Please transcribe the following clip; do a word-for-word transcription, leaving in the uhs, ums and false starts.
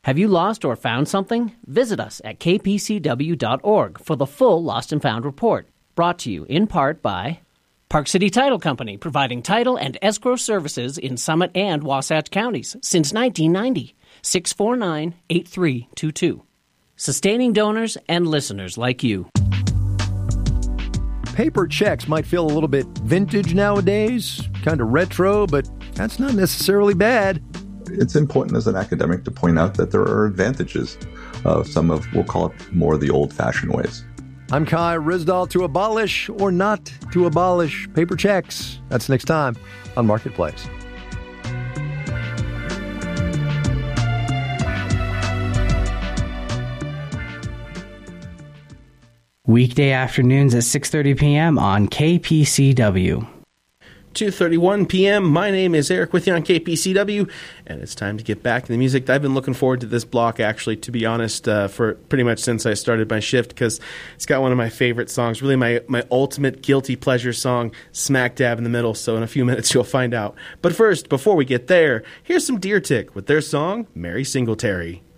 Have you lost or found something? Visit us at k p c w dot org for the full Lost and Found report. Brought to you in part by Park City Title Company, providing title and escrow services in Summit and Wasatch counties since nineteen ninety. six four nine, eight three two two. Sustaining donors and listeners like you. Paper checks might feel a little bit vintage nowadays, kind of retro, but that's not necessarily bad. It's important as an academic to point out that there are advantages of some of, we'll call it, more the old-fashioned ways. I'm Kai Ryssdal. To abolish or not to abolish paper checks. That's next time on Marketplace. Weekday afternoons at six thirty p.m. on K P C W. two thirty-one p.m. My name is Eric with you on K P C W, and it's time to get back to the music. I've been looking forward to this block, actually, to be honest, uh, for pretty much since I started my shift, because it's got one of my favorite songs, really my, my ultimate guilty pleasure song, smack dab in the middle, so in a few minutes you'll find out. But first, before we get there, here's some Deer Tick with their song, Mary Singletary.